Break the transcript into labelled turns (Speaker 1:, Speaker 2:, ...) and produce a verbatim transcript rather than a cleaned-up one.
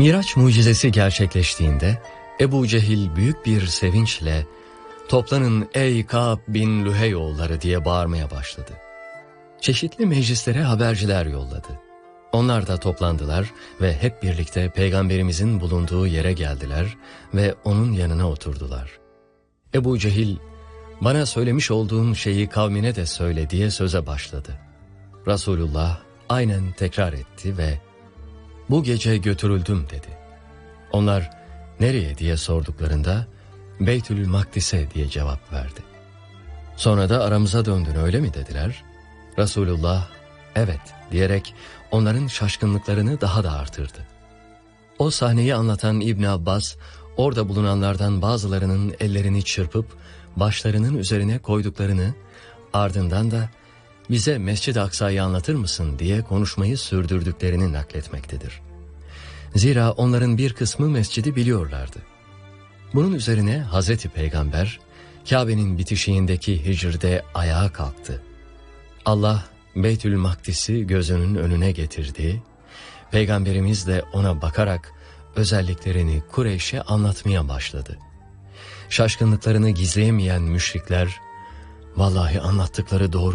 Speaker 1: Miraç mucizesi gerçekleştiğinde Ebu Cehil büyük bir sevinçle "Toplanın ey Ka'b bin Lühey oğulları" diye bağırmaya başladı. Çeşitli meclislere haberciler yolladı. Onlar da toplandılar ve hep birlikte Peygamberimizin bulunduğu yere geldiler ve onun yanına oturdular. Ebu Cehil, "Bana söylemiş olduğun şeyi kavmine de söyle" diye söze başladı. Resulullah aynen tekrar etti ve "Bu gece götürüldüm" dedi. Onlar "Nereye?" diye sorduklarında "Beytül Makdis'e" diye cevap verdi. Sonra da "Aramıza döndün öyle mi?" dediler. Resulullah "Evet" diyerek onların şaşkınlıklarını daha da artırdı. O sahneyi anlatan İbn Abbas, orada bulunanlardan bazılarının ellerini çırpıp başlarının üzerine koyduklarını, ardından da "Bize Mescid-i Aksa'yı anlatır mısın?" diye konuşmayı sürdürdüklerini nakletmektedir. Zira onların bir kısmı mescidi biliyorlardı. Bunun üzerine Hazreti Peygamber, Kabe'nin bitişiğindeki hicrde ayağa kalktı. Allah Beytül Makdis'i gözünün önüne getirdi. Peygamberimiz de ona bakarak özelliklerini Kureyş'e anlatmaya başladı. Şaşkınlıklarını gizleyemeyen müşrikler, "Vallahi anlattıkları doğru"